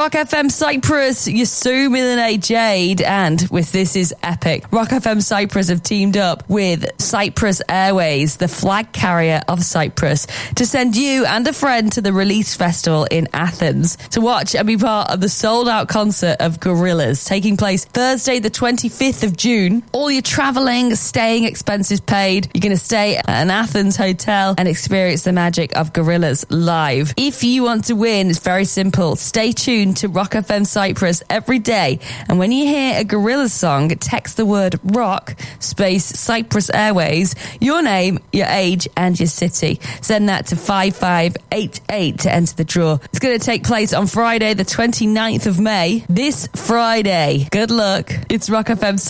Rock FM Cyprus, Yasumi Lene Jade, and with This Is Epic. Rock FM Cyprus have teamed up with Cyprus Airways, the flag carrier of Cyprus, to send you and a friend to the Release Festival in Athens to watch and be part of the sold-out concert of Gorillaz, taking place Thursday the 25th of June. All your travelling, staying expenses paid. You're going to stay at an Athens hotel and experience the magic of Gorillaz live. If you want to win, it's very simple. Stay tuned to Rock FM Cyprus every day, and when you hear a Gorillaz song, text the word rock space Cyprus Airways, your name, your age and your city. Send that to 5588 to enter the draw. It's going to take place on Friday the 29th of May, this Friday. Good luck. It's Rock FM